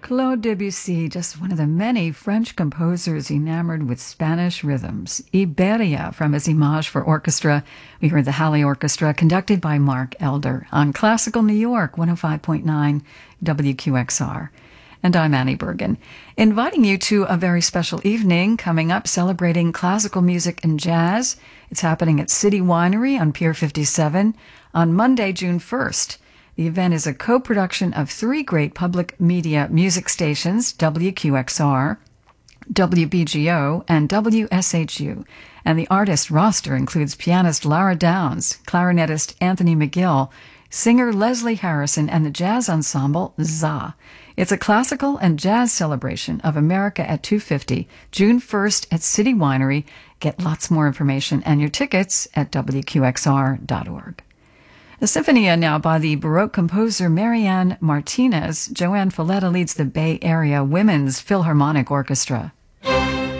Claude Debussy, just one of the many French composers enamored with Spanish rhythms. Iberia from his Image for Orchestra. We heard the Halley Orchestra, conducted by Mark Elder, on Classical New York, 105.9 WQXR. And I'm Annie Bergen, inviting you to a very special evening coming up celebrating classical music and jazz. It's happening at City Winery on Pier 57 on Monday, June 1st. The event is a co-production of three great public media music stations, WQXR, WBGO, and WSHU. And the artist roster includes pianist Lara Downs, clarinetist Anthony McGill, singer Leslie Harrison, and the jazz ensemble ZA. It's a classical and jazz celebration of America at 250, June 1st at City Winery. Get lots more information and your tickets at WQXR.org. A Sinfonia now by the Baroque composer Marianne Martinez. Joanne Folletta leads the Bay Area Women's Philharmonic Orchestra.